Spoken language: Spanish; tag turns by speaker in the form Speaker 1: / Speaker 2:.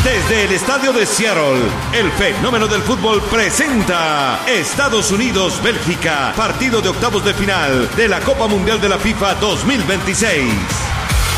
Speaker 1: Desde el estadio de Seattle, el fenómeno del fútbol presenta Estados Unidos-Bélgica, partido de octavos de final de la Copa Mundial de la FIFA 2026.